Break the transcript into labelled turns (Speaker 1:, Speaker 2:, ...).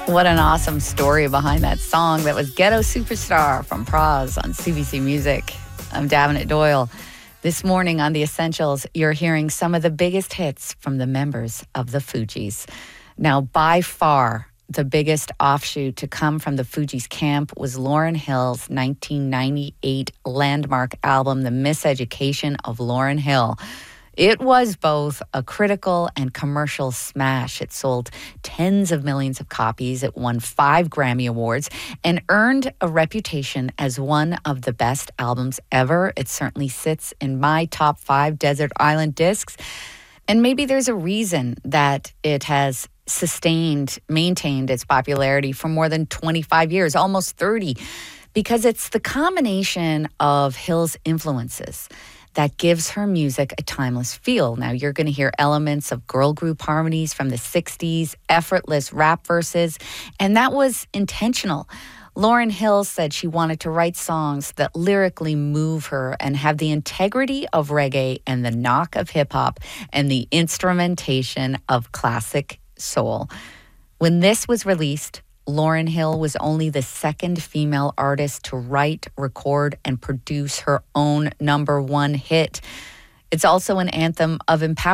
Speaker 1: What an awesome story behind that song. That was Ghetto Superstar from Praz on CBC Music. I'm Davenant Doyle. This morning on The Essentials, you're hearing some of the biggest hits from the members of the Fugees. Now, by far, the biggest offshoot to come from the Fugees camp was Lauryn Hill's 1998 landmark album, The Miseducation of Lauryn Hill. It was both a critical and commercial smash. It sold tens of millions of copies. It won 5 Grammy Awards and earned a reputation as one of the best albums ever. It certainly sits in my top 5 desert island discs. And maybe there's a reason that it has maintained its popularity for more than 25 years, almost 30, because it's the combination of Hill's influences that gives her music a timeless feel. Now, you're going to hear elements of girl group harmonies from the 60s, effortless rap verses, and that was intentional. Lauryn Hill said she wanted to write songs that lyrically move her and have the integrity of reggae and the knock of hip-hop and the instrumentation of classic soul. When this was released, Lauryn Hill was only the second female artist to write, record, and produce her own #1 hit. It's also an anthem of empowerment.